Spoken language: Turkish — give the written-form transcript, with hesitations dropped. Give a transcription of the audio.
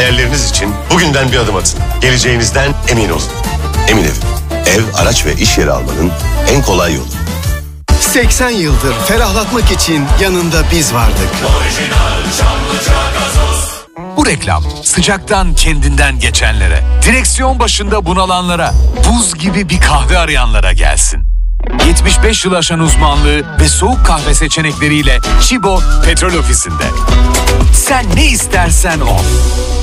Hayalleriniz için bugünden bir adım atın. Geleceğinizden emin olun. Emin Ev. Ev, araç ve iş yeri almanın en kolay yolu. 80 yıldır ferahlatmak için yanında biz vardık. Bu reklam sıcaktan kendinden geçenlere, direksiyon başında bunalanlara, buz gibi bir kahve arayanlara gelsin. 75 yıl aşan uzmanlığı ve soğuk kahve seçenekleriyle Chibo Petrol Ofisi'nde. Sen ne istersen o.